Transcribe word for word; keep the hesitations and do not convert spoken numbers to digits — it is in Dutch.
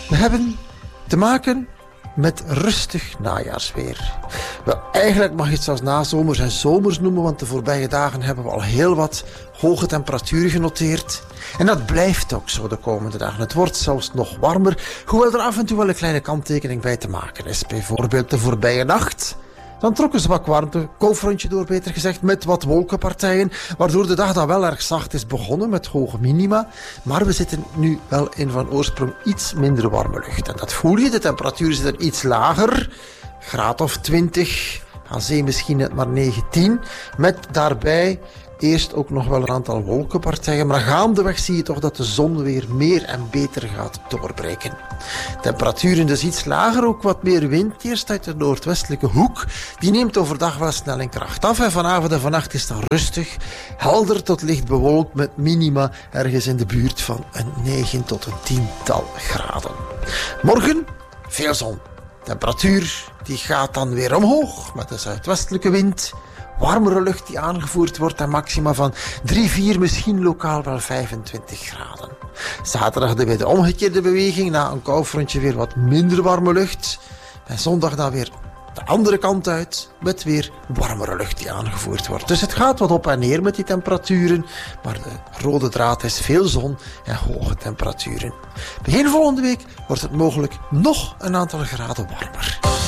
We hebben te maken met rustig najaarsweer. Wel, eigenlijk mag je het zelfs nazomers en zomers noemen, want de voorbije dagen hebben we al heel wat hoge temperaturen genoteerd. En dat blijft ook zo de komende dagen. Het wordt zelfs nog warmer, hoewel er af en toe wel een kleine kanttekening bij te maken is. Bijvoorbeeld de voorbije nacht. Dan trok een zwak warmte, koufrontje door beter gezegd, met wat wolkenpartijen, waardoor de dag dan wel erg zacht is begonnen met hoge minima. Maar we zitten nu wel in van oorsprong iets minder warme lucht. En dat voel je, de temperaturen zitten iets lager, graad of twintig, aan zee misschien net maar negentien, met daarbij eerst ook nog wel een aantal wolkenpartijen, maar gaandeweg zie je toch dat de zon weer meer en beter gaat doorbreken. Temperaturen dus iets lager, ook wat meer wind, eerst uit de noordwestelijke hoek. Die neemt overdag wel snel in kracht af en vanavond en vannacht is het dan rustig, helder tot licht bewolkt met minima ergens in de buurt van een negen tot een tiental graden. Morgen veel zon. Temperatuur die gaat dan weer omhoog met de zuidwestelijke wind. Warmere lucht die aangevoerd wordt en maxima van drie, vier, misschien lokaal wel vijfentwintig graden. Zaterdag de weer de omgekeerde beweging, na een koufrontje weer wat minder warme lucht. En zondag dan weer de andere kant uit, met weer warmere lucht die aangevoerd wordt. Dus het gaat wat op en neer met die temperaturen, maar de rode draad is veel zon en hoge temperaturen. Begin volgende week wordt het mogelijk nog een aantal graden warmer.